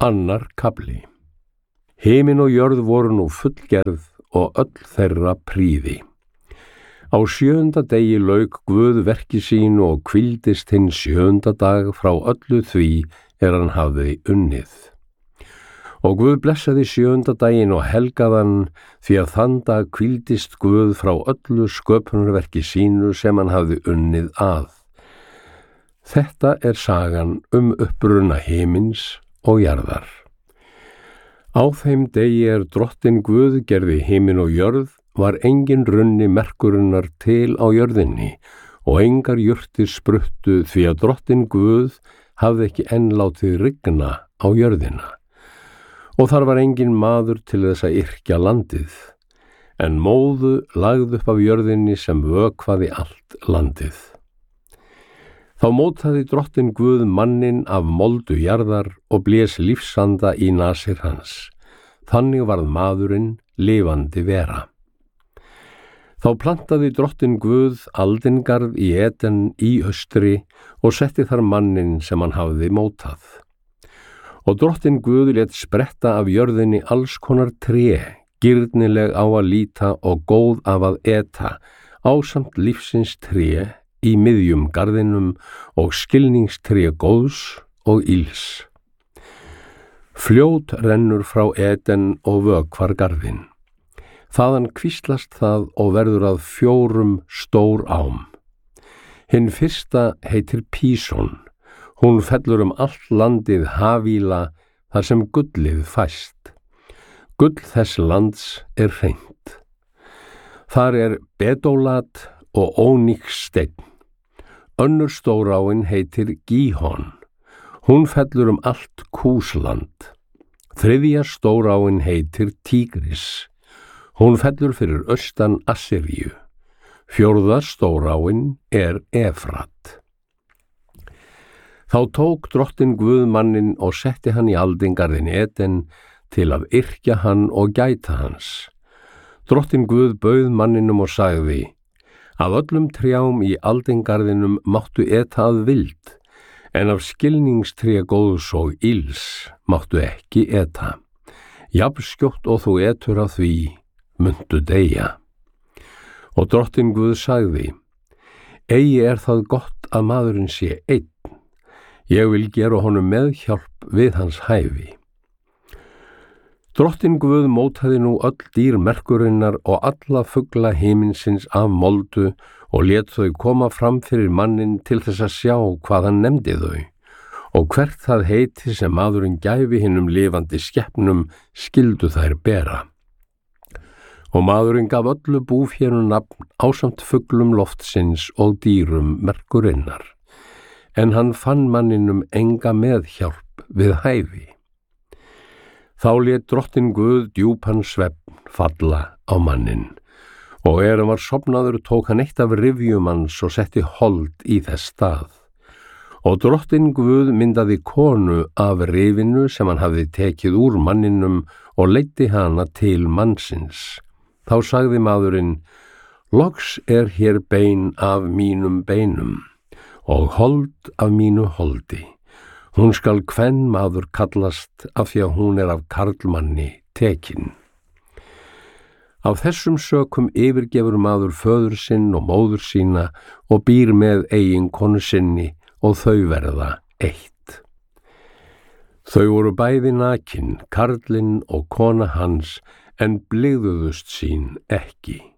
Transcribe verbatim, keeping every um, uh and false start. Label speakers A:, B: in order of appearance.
A: Annar kafli. Himin og jörð voru nú fullgerð og öll þeirra prýði. Á sjöunda degi lauk Guð verki sínu og hvíldist hinn sjöunda dag frá öllu því er hann hafði unnið. Og Guð blessaði sjöunda daginn og helgaði hann, því að þann dag hvíldist Guð frá öllu sköpunarverki sínu sem hann hafði unnið að. Þetta er sagan um uppruna himins og jarðar. Á þeim degi er Drottinn Guð gerði himin og jörð, var engin runni merkurinnar til á jörðinni og engar jurtir spruttu, því að Drottinn Guð hafði ekki enn látið rigna á jörðina. Og þar var engin maður til þess að yrkja landið, en móðu lagði upp af jörðinni sem vökvaði allt landið. Þá mótaði Drottinn Guð manninn af moldu jarðar og blés lífsanda í nasir hans. Þannig varð maðurinn lifandi vera. Þá plantaði Drottinn Guð aldingarð í Eden í austri og setti þar manninn sem hann hafði mótað. Og Drottinn Guð lét spretta af jörðinni alls konar tré, gyrnileg á að líta og góð af að eta, ásamt lífsins tré í miðjum garðinum og skilningstré góðs og ills. Fljót rennur frá Eden og vökvar garðinn. Þaðan kvíslast það og verður að fjórum stór ám. Hinn fyrsta heitir Píson. Hún fellur um allt landið Havíla þar sem gullið fæst. Gull þess lands er hreint. Þar er Bedólat og óníkssteinn. Önnur stóráin heitir Gíhon. Hún fellur um allt Kúsland. Þriðja stóráin heitir Tígris. Hún fellur fyrir austan Assyríu. Fjórða stóráin er Efrat. Þá tók Drottinn Guð manninn og setti hann í aldingarðin Eden til að yrkja hann og gæta hans. Drottinn Guð bauð manninum og sagði: Af öllum trjám í aldingarðinum máttu eta að vild, en af skilningstré góðs og ills máttu ekki eta. Jafnskjótt og þú etur af því, muntu deyja. Og Drottinn Guð sagði: Eigi er það gott að maðurinn sé einn. Ég vil gera honum meðhjálp við hans hæfi. Drottinn Guð mótaði nú öll dýr merkurinnar og alla fugla himinsins af moldu og lét þau koma fram fyrir manninn til þess að sjá hvað hann nefndi þau, og hvert það heiti sem maðurinn gæfi hinum lifandi skepnum skyldu þær bera. Og maðurinn gaf öllu búfénu nafn ásamt fuglum loftsins og dýrum merkurinnar, en hann fann manninum enga meðhjálp við hæfi. Þá lét Drottinn Guð djúpan svefn falla á manninn, og er hann var sofnaður tók hann eitt af rifjum hans og setti hold í þess stað. Og Drottinn Guð myndaði konu af rifinu sem hann hafði tekið úr manninum og leiddi hana til mannsins. Þá sagði maðurinn: Loks er hér bein af mínum beinum og hold af mínu holdi. Hún skal kvenn maður kallast af því að hún er af karlmanni tekin. Af þessum sökum yfirgefur maður föður sinn og móður sína og býr með eiginkonu sinni og þau verða eitt. Þau voru bæði nakin, karlinn og kona hans, en blygðuðust sín ekki.